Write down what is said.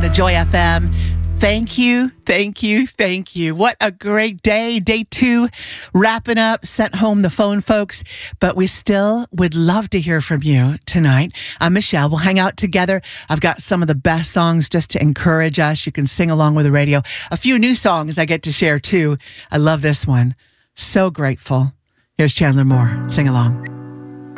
the Joy FM. Thank you, thank you, thank you. What a great day. Day 2, wrapping up, sent home the phone, folks. But we still would love to hear from you tonight. I'm Michelle. We'll hang out together. I've got some of the best songs just to encourage us. You can sing along with the radio. A few new songs I get to share too. I love this one. So grateful. Here's Chandler Moore. Sing along.